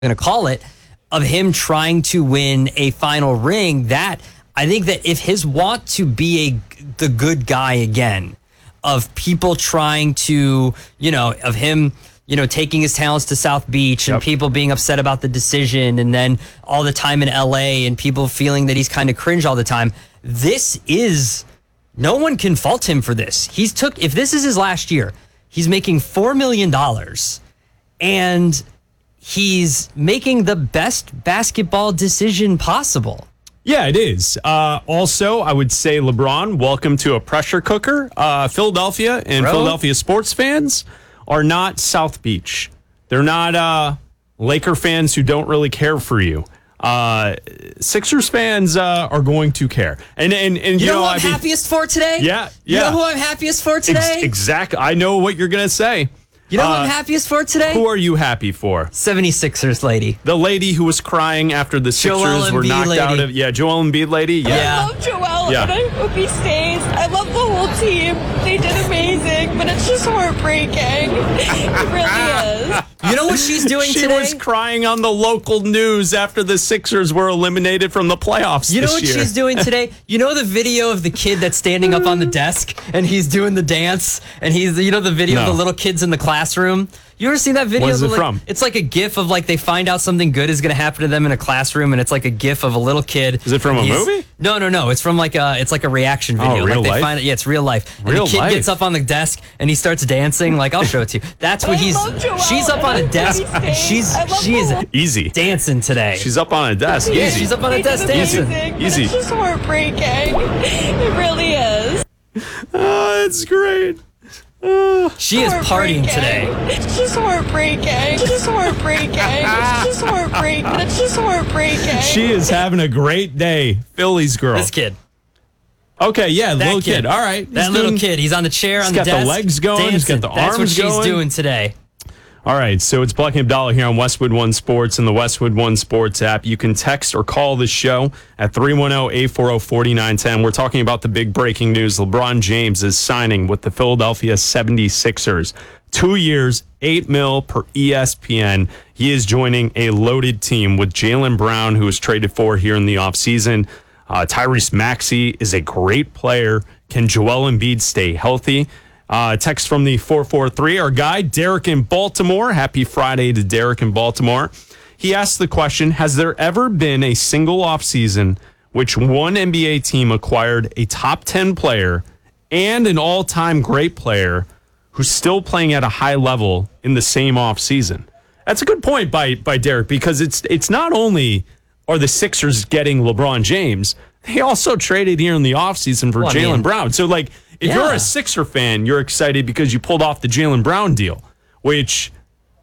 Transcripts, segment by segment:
going to call it, of him trying to win a final ring. That I think that if his want to be the good guy again, of people trying to, of him, taking his talents to South Beach and people being upset about the decision, and then all the time in LA and people feeling that he's kind of cringe all the time. No one can fault him for this. If this is his last year, he's making $4 million and he's making the best basketball decision possible. Yeah, it is. Also, I would say, LeBron, welcome to a pressure cooker. Philadelphia and Philadelphia sports fans are not South Beach. They're not Laker fans who don't really care for you. Sixers fans are going to care. And you know who I'm happiest for today? Yeah. You know who I'm happiest for today? Exactly. I know what you're going to say. You know who I'm happiest for today? Who are you happy for? 76ers lady. The lady who was crying after the Sixers were knocked out of... Yeah, Joel Embiid lady. Yeah. I love Joel, and I hope he stays. I love the whole team. They did amazing, but it's just heartbreaking. It really is. You know what she's doing today? She was crying on the local news after the Sixers were eliminated from the playoffs this year. You know what she's doing today? You know the video of the kid that's standing up on the desk and he's doing the dance, and he's, the video of the little kids in the classroom? You ever seen that video? What is it from? It's like a gif of they find out something good is going to happen to them in a classroom, and it's like a gif of a little kid. Is it from a movie? No. It's from it's like a reaction video. Oh, real life? Find it. Yeah, it's real life. And the kid gets up on the desk and he starts dancing. I'll show it to you. That's what she's up on a desk. And she is easy dancing today. She's up on a desk. Yeah, easy. she's up on a desk dancing. Easy. It's just heartbreaking. It really is. It's great. She is partying today. It's just heartbreaking. It's just heartbreaking. It's just heartbreaking. It's just heartbreaking. She is having a great day. Philly's girl. This kid. Okay, yeah, the little kid. All right. That little kid. He's on the chair on the desk. He's got the legs going. Dancing. He's got the arms going. That's what she's doing today. All right, so it's Black and Abdallah here on Westwood One Sports and the Westwood One Sports app. You can text or call the show at 310-840-4910. We're talking about the big breaking news. LeBron James is signing with the Philadelphia 76ers. 2 years, $8 million per ESPN. He is joining a loaded team with Jaylen Brown, who was traded for here in the offseason. Tyrese Maxey is a great player. Can Joel Embiid stay healthy? Text from the 443. Our guy, Derek in Baltimore. Happy Friday to Derek in Baltimore. He asked the question, has there ever been a single offseason which one NBA team acquired a top 10 player and an all-time great player who's still playing at a high level in the same offseason? That's a good point by Derek, because it's not only are the Sixers getting LeBron James, they also traded here in the offseason for Jaylen Brown. So, if you're a Sixer fan, you're excited because you pulled off the Jaylen Brown deal, which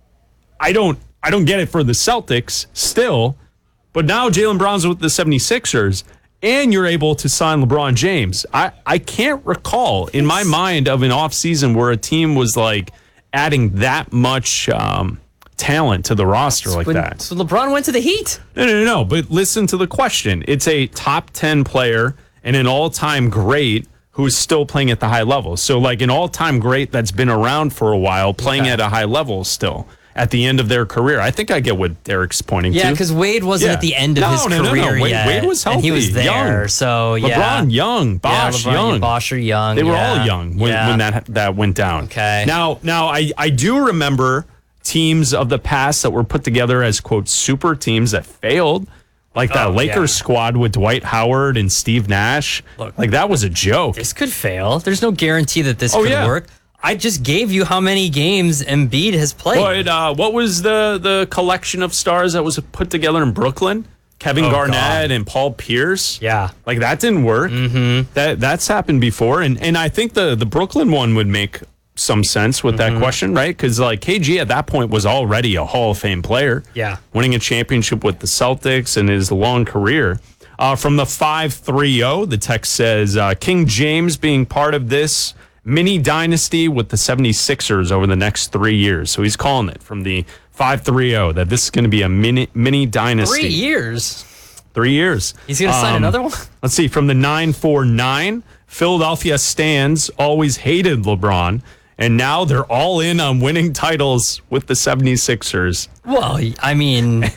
I don't get it for the Celtics still. But now Jaylen Brown's with the 76ers, and you're able to sign LeBron James. I can't recall in my mind of an offseason where a team was adding that much talent to the roster that. So LeBron went to the Heat. No. But listen to the question. It's a top 10 player and an all-time great who is still playing at the high level. So an all-time great that's been around for a while, playing at a high level still at the end of their career. I think I get what Derek's pointing to. Yeah, because Wade wasn't at the end of his career yet. Wade was healthy. And he was there, young. So LeBron young, Bosh young. Bosh are young. They were all young when that went down. Okay. Now I do remember teams of the past that were put together as, quote, super teams that failed. That Lakers squad with Dwight Howard and Steve Nash. Look, that was a joke. This could fail. There's no guarantee that this could work. I just gave you how many games Embiid has played. But what was the collection of stars that was put together in Brooklyn? Kevin Garnett and Paul Pierce. Yeah. That didn't work. Mm-hmm. That's happened before. And I think the Brooklyn one would make some sense with that question, right? Because KG at that point was already a Hall of Fame player. Yeah. Winning a championship with the Celtics in his long career. From the 530, the text says, King James being part of this mini dynasty with the 76ers over the next 3 years. So he's calling it from the 530 that this is going to be a mini dynasty. 3 years? 3 years. He's going to sign another one? Let's see. From the 949, Philadelphia stands always hated LeBron and now they're all in on winning titles with the 76ers. Well, I mean,